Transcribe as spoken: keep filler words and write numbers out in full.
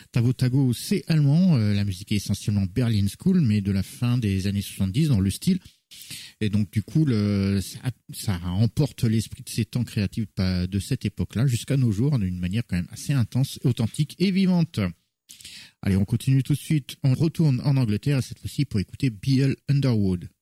Tavo Tago, c'est allemand. Euh, la musique est essentiellement Berlin School, mais de la fin des années soixante-dix dans le style. Et donc du coup, le, ça, ça emporte l'esprit de ces temps créatifs de cette époque-là jusqu'à nos jours d'une manière quand même assez intense, authentique et vivante. Allez, on continue tout de suite. On retourne en Angleterre, cette fois-ci pour écouter B L Underwood.